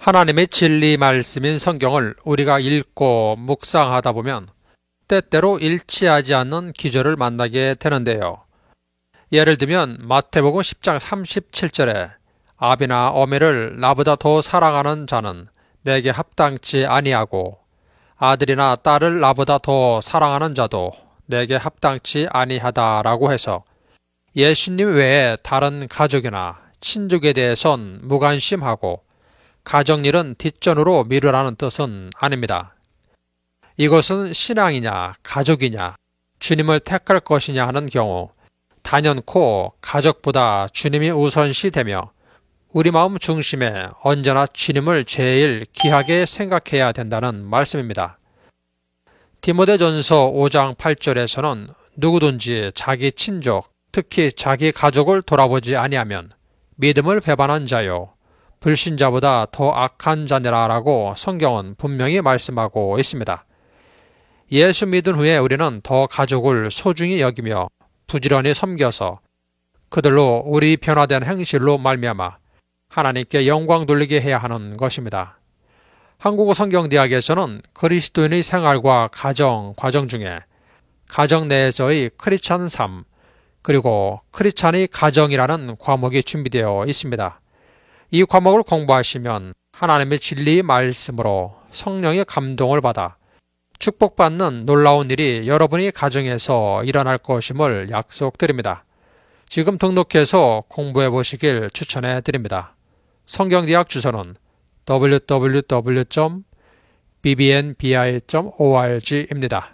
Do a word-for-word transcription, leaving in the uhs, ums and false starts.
하나님의 진리 말씀인 성경을 우리가 읽고 묵상하다 보면 때때로 일치하지 않는 기절을 만나게 되는데요. 예를 들면 마태복음 십 장 삼십칠 절에 아비나 어미를 나보다 더 사랑하는 자는 내게 합당치 아니하고 아들이나 딸을 나보다 더 사랑하는 자도 내게 합당치 아니하다라고 해서 예수님 외에 다른 가족이나 친족에 대해선 무관심하고 가정일은 뒷전으로 미루라는 뜻은 아닙니다. 이것은 신앙이냐 가족이냐 주님을 택할 것이냐 하는 경우 단연코 가족보다 주님이 우선시되며 우리 마음 중심에 언제나 주님을 제일 귀하게 생각해야 된다는 말씀입니다. 디모데전서 오 장 팔 절에서는 누구든지 자기 친족, 특히 자기 가족을 돌아보지 아니하면 믿음을 배반한 자요 불신자보다 더 악한 자니라 라고 성경은 분명히 말씀하고 있습니다. 예수 믿은 후에 우리는 더 가족을 소중히 여기며 부지런히 섬겨서 그들로 우리 변화된 행실로 말미암아 하나님께 영광 돌리게 해야 하는 것입니다. 한국어 성경대학에서는 그리스도인의 생활과 가정 과정 중에 가정 내에서의 크리스찬 삶 그리고 크리스찬의 가정이라는 과목이 준비되어 있습니다. 이 과목을 공부하시면 하나님의 진리 말씀으로 성령의 감동을 받아 축복받는 놀라운 일이 여러분의 가정에서 일어날 것임을 약속드립니다. 지금 등록해서 공부해 보시길 추천해 드립니다. 성경대학 주소는 더블유 더블유 더블유 점 비비엔비아이 점 오알지입니다.